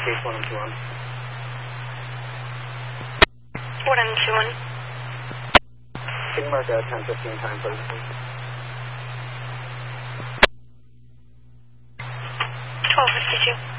Case 1 and 2 on. 1 and 2 on. Can you mark 10:15 time, please? 12:52.